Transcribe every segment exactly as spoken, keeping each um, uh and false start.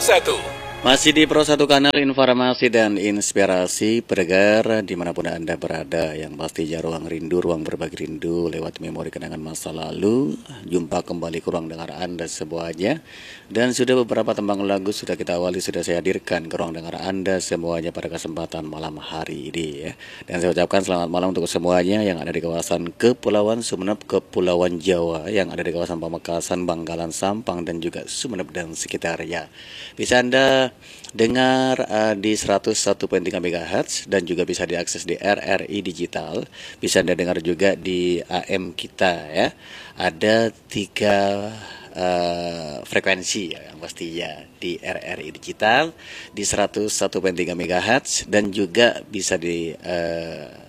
satu. Masih di Pro satu Kanal Informasi dan Inspirasi pendengar dimanapun Anda berada. Yang pastinya ruang rindu, ruang berbagi rindu lewat memori kenangan masa lalu. Jumpa kembali ke ruang dengar Anda semuanya. Dan sudah beberapa tembang lagu sudah kita awali, sudah saya hadirkan ke ruang dengar Anda semuanya pada kesempatan malam hari ini ya. Dan saya ucapkan selamat malam untuk semuanya yang ada di kawasan Kepulauan Sumeneb, Kepulauan Jawa, yang ada di kawasan Pamekasan, Bangkalan, Sampang, dan juga Sumeneb dan sekitarnya. Bisa Anda dengar uh, di seratus satu koma tiga megahertz dan juga bisa diakses di R R I Digital. Bisa Anda dengar juga di A M kita ya. Ada tiga uh, frekuensi ya, yang pastinya di R R I Digital di seratus satu koma tiga megahertz dan juga bisa di uh,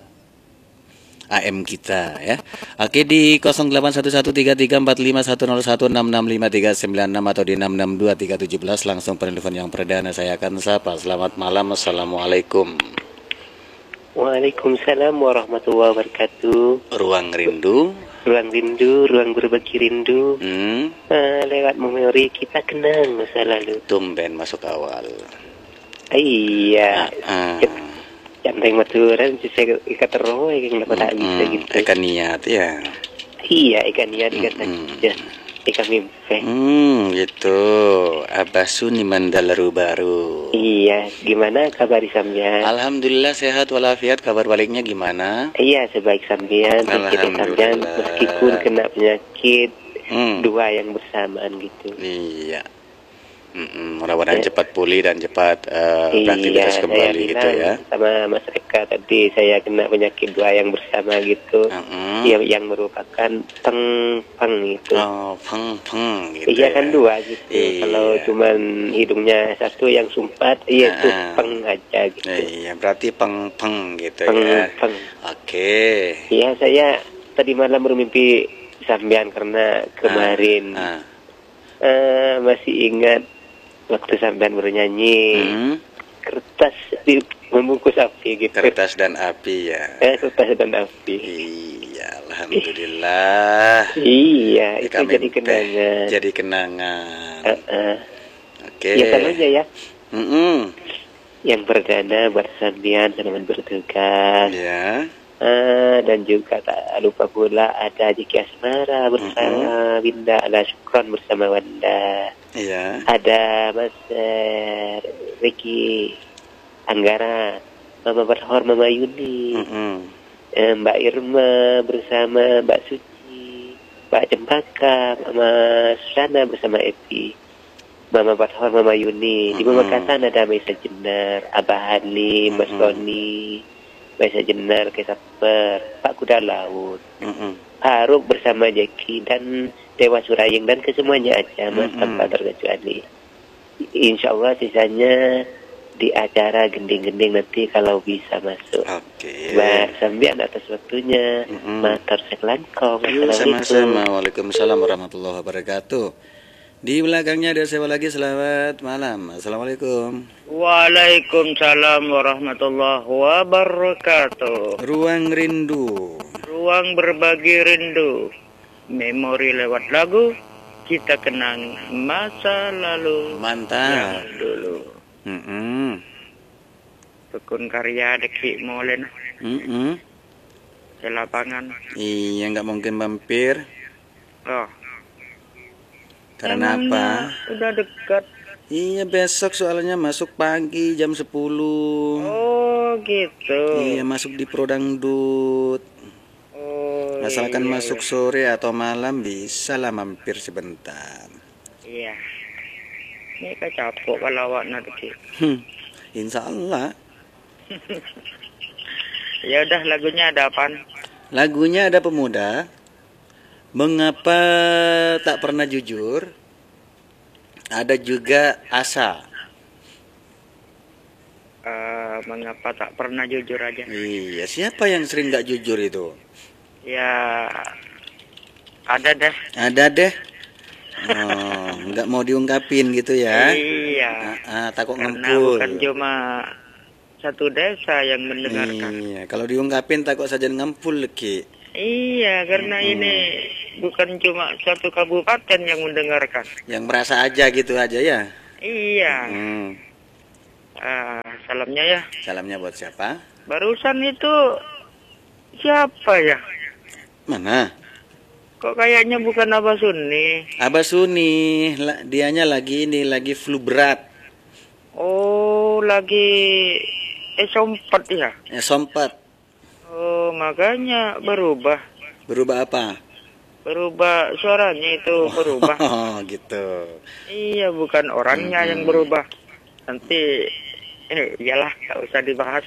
A M kita ya. Oke, di nol delapan satu satu tiga tiga empat lima satu nol satu enam enam lima tiga sembilan enam atau di enam enam dua tiga tujuh belas langsung penelpon yang perdana saya akan sapa. Selamat malam, assalamualaikum. Waalaikumsalam warahmatullahi wabarakatuh. Ruang rindu, ruang rindu, ruang berbagi rindu. Hmm. Uh, lewat memori kita kenang masa lalu. Tumben masuk awal. Iya. Ah, ah. Janteng maturan saya ikat terus yang dapat tak bisa gitu. Ikan niat ya. Iya, ikan niat ikan Hmm. saja. Ikan mimpi. Hmm, gitu. Abasu ni mandalaru baru. Iya, gimana kabar sampean? Alhamdulillah sehat walafiat. Kabar baliknya gimana? Iya, sebaik sampean. Sampean meskipun kena penyakit hmm. dua yang bersamaan gitu. Iya. Mm-mm, mudah-mudahan ya. Cepat pulih dan cepat uh, beraktivitas iya, kembali gitu ya. Sama masyarakat tadi saya kena penyakit dua yang bersama gitu. Uh-uh. Yang, yang merupakan peng-peng itu. Oh, peng-peng gitu. Iya ya. kan dua gitu. Iya. Kalau cuman hidungnya satu yang sumpat, iya itu uh-uh. peng aja gitu. Iya, berarti peng-peng gitu peng, ya. Peng. Oke. Iya, saya tadi malam bermimpi sampean karena kemarin uh, uh. Uh, masih ingat waktu sampean bernyanyi hmm. kertas di membungkus api gitu. Kertas dan api ya. Eh, kertas dan api. Iya, alhamdulillah. Iya, itu jadi kenangan. Jadi kenangan. Uh-uh. Oke. Ya sama aja ya. Mm-mm. Yang perdana buat sampean selamat bertugas. Ya. Uh, dan juga tak lupa pula ada Jiki Asmara bersama mm-hmm. Winda Ala Syukron bersama Wanda. Iya. Ada Mas uh, Ricky Anggara, Mama Berhor, Mama Yuni, mm-hmm. uh, Mbak Irma bersama Mbak Suci, Mbak Cempaka, Mama Susana bersama Epi, Mama Berhor, Mama Yuni. Mm-hmm. Di Pamekasan ada Maisa Jenar, Abah Halim, mm-hmm. Mas Tony, Maisa Jenar, Kesaper, Pak Kuda Laut, mm-hmm. Haruk bersama Jeki dan Dewa Surayeng dan kesemuanya aja mas mm-hmm. tanpa terkecuali. Insya Allah sisanya di acara gending-gending nanti kalau bisa masuk. Oke. Mbak sambian atas waktunya. Mm-hmm. Matur sekelangkong. Sama-sama. Waalaikumsalam warahmatullahi wabarakatuh. Di belakangnya ada siapa lagi? Selamat malam. Assalamualaikum. Waalaikumsalam warahmatullahi wabarakatuh. Ruang rindu, ruang berbagi rindu, memori lewat lagu, kita kenang masa lalu. Mantap. Yang dulu. Mm-mm. Tekun karya Deki Molen. Mm-mm. Di lapangan. Iya, nggak mungkin mampir. Oh. Karena apa? Udah dekat. Iya, besok soalnya masuk pagi jam sepuluh. Oh gitu. Iya, masuk di Prodangdut. Oh, asalkan iya, masuk iya. sore atau malam bisa lah mampir sebentar. Iya. Ini kecapuk kalau awak nanti. Hmm, insya Allah. Ya udah, lagunya ada apaan? Lagunya ada Pemuda, Mengapa Tak Pernah Jujur, ada juga Asa. Uh, mengapa tak pernah jujur aja? Iya, siapa yang sering nggak jujur itu? Ya, ada deh. Ada deh. Oh, nggak mau diungkapin gitu ya? Iya. Ah, ah, takut Karena ngempul. bukan cuma satu desa yang mendengarkan. Iya, kalau diungkapin takut saja ngempul Ki. Iya, karena hmm. ini bukan cuma satu kabupaten yang mendengarkan. Yang merasa aja gitu aja ya? Iya. Hmm. Ah, salamnya ya. Salamnya buat siapa? Barusan itu siapa ya? Mana? Kok kayaknya bukan Abah Suni? Abah Suni, la- dianya lagi ini, lagi flu berat. Oh, lagi eh sompat ya? Eh, sompat. Oh, makanya berubah. Berubah apa? Berubah suaranya itu berubah. Oh, gitu. Iya, bukan orangnya Hmm. yang berubah. Nanti eh iyalah, nggak usah dibahas.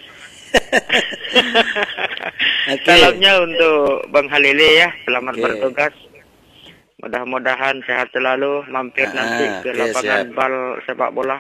Oke. Salamnya untuk Bang Halile ya, selamat Oke. bertugas. Mudah-mudahan sehat selalu, mampir Ah, nanti ke oke, lapangan siap. bal sepak bola.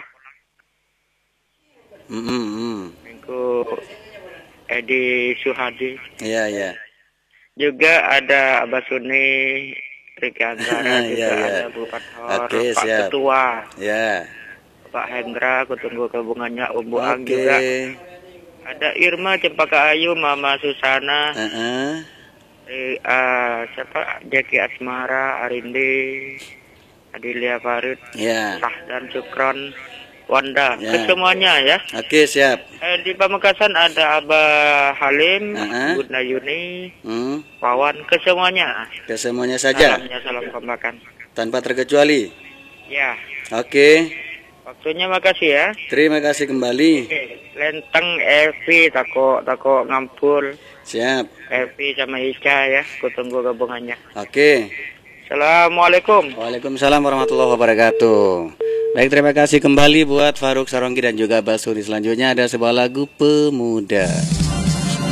Mm, mm, mm. Minggu Edi Suhadi. Iya, iya. Juga ada Abah Suni, Riki Anggara, Iya, juga iya. ada Bu Fathor, Oke, Pak siap. Ketua, Ya. Pak Hendra, aku tunggu hubungannya, Om Buang Oke. juga. Ada Irma, Cempaka Ayu, Mama Susana, Heeh. eh, ah, siapa? Jackie Asmara, Arindi, Adilia Farid, Ya. Sah dan Sukron, Wanda, Ya. kesemuanya ya. Oke, siap. Eh, di Pamekasan ada Abah Halim, Ah, ah. Bunda Yuni, Hmm. Wawan, kesemuanya. Ke semuanya saja, Salamnya salam kombakan. tanpa terkecuali. Ya, Oke. waktunya makasih ya. Terima kasih kembali. Oke, Lenteng, Evi, tako tako ngampul, Siap. Evi sama Ica ya. Aku tunggu gabungannya. Oke. Assalamualaikum. Waalaikumsalam warahmatullahi wabarakatuh. Baik, terima kasih kembali buat Faruk Saronggi dan juga Basuri. Selanjutnya ada sebuah lagu Pemuda.